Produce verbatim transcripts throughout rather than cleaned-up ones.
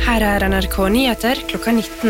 Her er N R K Nyheter klokka nitten.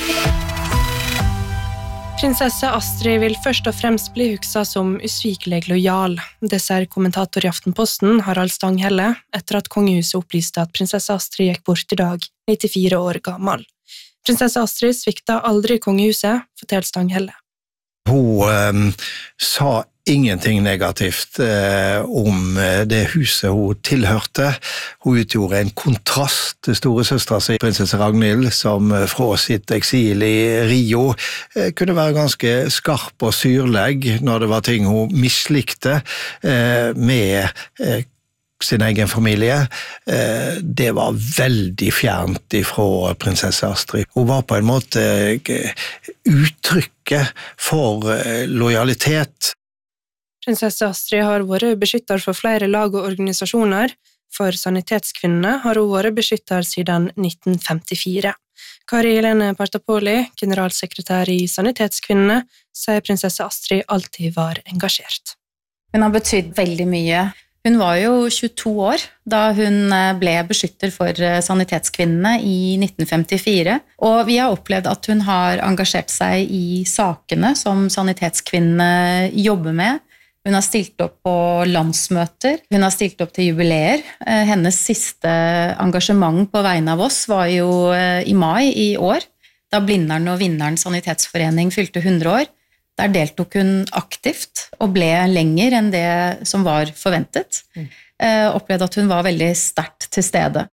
Prinsesse Astrid vil først og fremst bli hukset som usvikelig lojal. Det sier kommentator i Aftenposten, Harald Stanghelle, etter at kongehuset opplyste at prinsesse Astrid gikk bort i dag, nittifire år gammel. Prinsesse Astrid svikta aldri kongehuset, forteller Stanghelle. Hun eh, sa ingenting negativt eh, om det huset hun tilhørte. Hun utgjorde en kontrast til store søstre sin, prinsesse Ragnhild, som fra sitt eksil i Rio eh, kunne være ganske skarp og syrlegg når det var ting hun mislikte eh, med eh, sin egen familie. Eh, det var veldig fjernt ifra prinsesse Astrid. Hun var på en måte eh, uttrykket for eh, lojalitet. Prinsesse Astrid har vært beskytter for flere lag og organisasjoner. For sanitetskvinnene har hun vært beskytter siden nitten femtifire. Kari Helene Partapoli, generalsekretær i Sanitetskvinnene, sier prinsesse Astrid alltid var engasjert. Hun har betydd veldig mye. Hun var jo tjueto år da hun ble beskytter for Sanitetskvinnene i nitten femtifire, og vi har opplevd at hun har engasjert seg i sakene som Sanitetskvinnene jobber med. Hun har stilt opp på landsmøter, hun har stilt opp til jubileer. Hennes siste engasjement på vegne av oss var jo i mai i år, da Blindern og Vinneren Sanitetsforening fylte hundre år. Der deltok hun aktivt og ble lenger enn det som var forventet. Mm. Opplevde at hun var veldig sterkt til stede.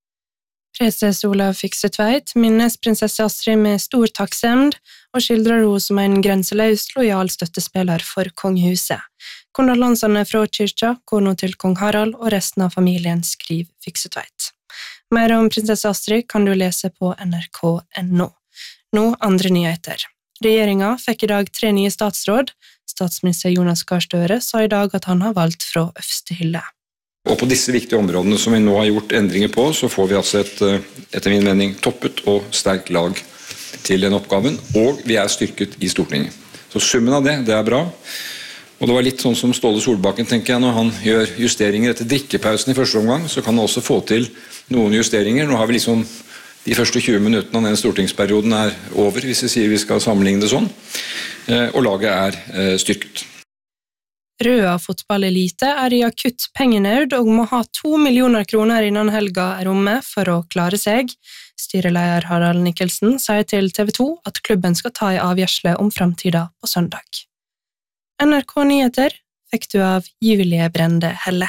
Preses Olav Fiksetveit minnes prinsesse Astrid med stor takksemd og skildrer henne som en grenseløs lojal støttespiller for kongehuset. Kondolansene fra kyrkja, kona til kong Harald og resten av familien, skriver Fiksetveit. Mer om prinsesse Astrid kan du lese på N R K punktum N O. Nå andre nyheter. Regjeringen fikk i dag tre nye statsråd. Statsminister Jonas Gahr Støre sa i dag at han har valgt fra øverste hylle. Og på disse viktige områdene som vi nå har gjort endringer på, så får vi altså et, etter min mening, toppet og sterkt lag til den oppgaven, og vi er styrket i Stortinget. Så summen av det, det er bra. Og det var litt sånn som Ståle Solbakken, tenker jeg, når han gjør justeringer etter drikkepausen i første omgang, så kan han også få til noen justeringer. Nå har vi liksom de første tjue minuttene av denne stortingsperioden er over, hvis vi sier vi skal sammenligne det sånn, og laget er styrket. Røa fotballelite er i akutt pengenød og må ha to millioner kroner innan helga er omme for å klare seg. Styreleder Harald Nikkelsen sier til T V to at klubben skal ta i avgjørsle om fremtiden på søndag. N R K Nyheter fikk du av Julie Brende Helle.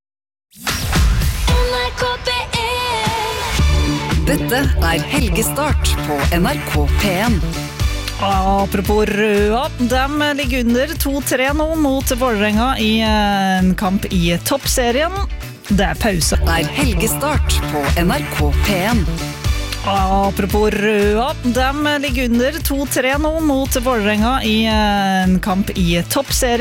Dette er Helgestart på N R K P en. Apropos Røa, de ligger under to tre nå mot Vålerenga i en kamp i toppserien. Det er pause. Det er Helgestart på N R K P en. Apropos Røa, de ligger under to tre nå mot Vålerenga i en kamp i toppserien.